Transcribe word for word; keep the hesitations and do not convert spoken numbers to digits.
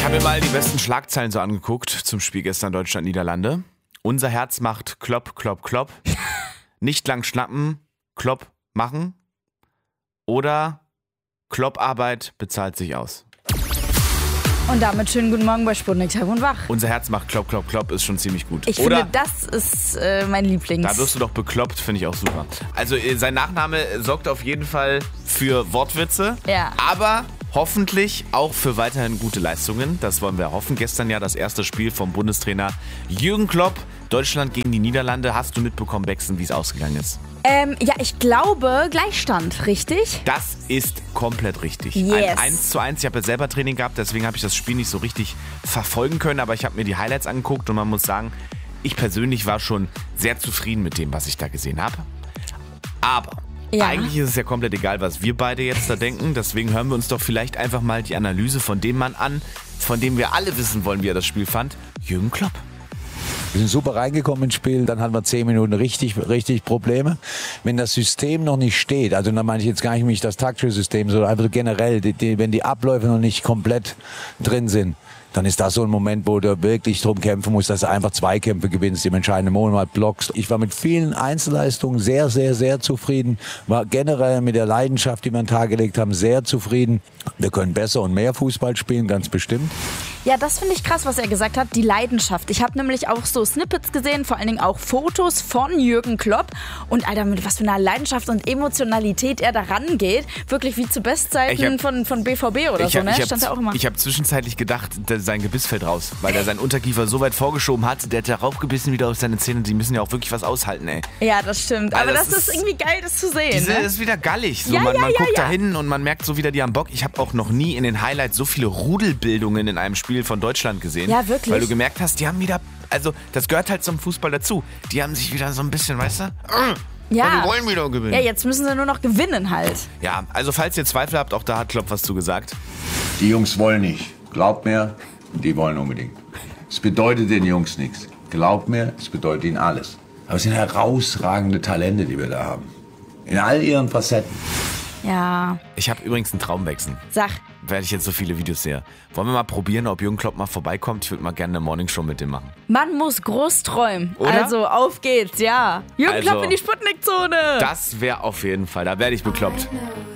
habe mir mal die besten Schlagzeilen so angeguckt zum Spiel gestern Deutschland-Niederlande. Unser Herz macht Klopp, Klopp, Klopp. Nicht lang schnappen, Klopp machen. Oder Klopparbeit bezahlt sich aus. Und damit schönen guten Morgen bei Sputnik, Tag und Wach. Unser Herz macht Klopp, Klopp, Klopp ist schon ziemlich gut. Ich Oder finde, das ist äh, mein Lieblings. Da wirst du doch bekloppt, finde ich auch super. Also äh, sein Nachname sorgt auf jeden Fall für Wortwitze, Ja. aber hoffentlich auch für weiterhin gute Leistungen. Das wollen wir hoffen. Gestern ja das erste Spiel vom Bundestrainer Jürgen Klopp. Deutschland gegen die Niederlande. Hast du mitbekommen, Bexen, wie es ausgegangen ist? Ähm, ja, ich glaube Gleichstand, richtig? Das ist komplett richtig. Yes. Ein eins zu eins. Ich habe ja selber Training gehabt, deswegen habe ich das Spiel nicht so richtig verfolgen können. Aber ich habe mir die Highlights angeguckt und man muss sagen, ich persönlich war schon sehr zufrieden mit dem, was ich da gesehen habe. Aber Ja. eigentlich ist es ja komplett egal, was wir beide jetzt da denken. Deswegen hören wir uns doch vielleicht einfach mal die Analyse von dem Mann an, von dem wir alle wissen wollen, wie er das Spiel fand. Jürgen Klopp. Wir sind super reingekommen ins Spiel, dann hatten wir zehn Minuten richtig, richtig Probleme. Wenn das System noch nicht steht, also da meine ich jetzt gar nicht das taktische System, sondern einfach generell, die, die, wenn die Abläufe noch nicht komplett drin sind, dann ist das so ein Moment, wo du wirklich drum kämpfen musst, dass du einfach Zweikämpfe gewinnst, im entscheidenden Moment blockst. Ich war mit vielen Einzelleistungen sehr, sehr, sehr zufrieden. War generell mit der Leidenschaft, die wir an den Tag gelegt haben, sehr zufrieden. Wir können besser und mehr Fußball spielen, ganz bestimmt. Ja, das finde ich krass, was er gesagt hat, die Leidenschaft. Ich habe nämlich auch so Snippets gesehen, vor allen Dingen auch Fotos von Jürgen Klopp. Und Alter, mit was für einer Leidenschaft und Emotionalität er da rangeht. Wirklich wie zu Bestzeiten hab, von, von B V B oder ich so, hab, ne? Ich Stand hab, da auch immer. Ich habe zwischenzeitlich gedacht, der, sein Gebiss fällt raus, weil er seinen Unterkiefer so weit vorgeschoben hat, der hat der raufgebissen wieder auf seine Zähne. Die müssen ja auch wirklich was aushalten, ey. Ja, das stimmt. Weil Aber das das, ist ist irgendwie geil, das zu sehen. Diese Ne? ist wieder gallig. So, Ja, man ja, man ja, guckt ja. da hin und man merkt so wieder, die haben Bock. Ich habe auch noch nie in den Highlights so viele Rudelbildungen in einem Spiel von Deutschland gesehen. Ja, wirklich. Weil du gemerkt hast, die haben wieder, also das gehört halt zum Fußball dazu. Die haben sich wieder so ein bisschen, weißt du? Ja. Wir wollen wieder gewinnen. Ja, jetzt müssen sie nur noch gewinnen halt. Ja, also falls ihr Zweifel habt, auch da hat Klopp was zu gesagt. Die Jungs wollen nicht. Glaubt mir, die wollen unbedingt. Es bedeutet den Jungs nichts. Glaubt mir, es bedeutet ihnen alles. Aber es sind herausragende Talente, die wir da haben. In all ihren Facetten. Ja, Ich habe übrigens einen Traumwechsel. sag. Weil ich jetzt so viele Videos sehe. Wollen wir mal probieren, ob Jürgen Klopp mal vorbeikommt? Ich würde mal gerne eine Morningshow mit dem machen. Man muss groß träumen. Oder? Also, auf geht's, ja. Jürgen Also, Klopp in die Sputnik-Zone. Das wäre auf jeden Fall, da werde ich bekloppt.